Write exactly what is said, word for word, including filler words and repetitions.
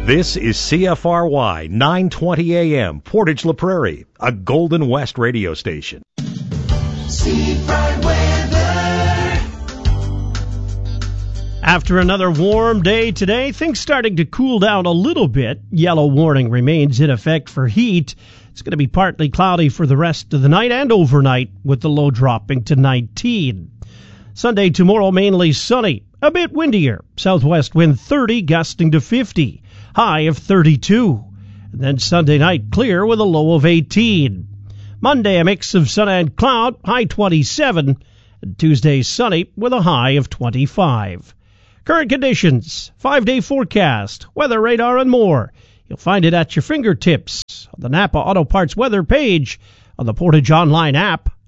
This is C F R Y nine twenty A M, Portage La Prairie, a Golden West radio station. Seafront weather. After another warm day today, things starting to cool down a little bit. Yellow warning remains in effect for heat. It's going to be partly cloudy for the rest of the night and overnight, with the low dropping to nineteen. Sunday, tomorrow, mainly sunny, a bit windier. Southwest wind thirty, gusting to fifty. High of thirty-two. And then Sunday night, clear with a low of eighteen. Monday, a mix of sun and cloud, high twenty-seven. And Tuesday, sunny with a high of twenty-five. Current conditions, five-day forecast, weather radar, and more. You'll find it at your fingertips on the Napa Auto Parts weather page on the Portage Online app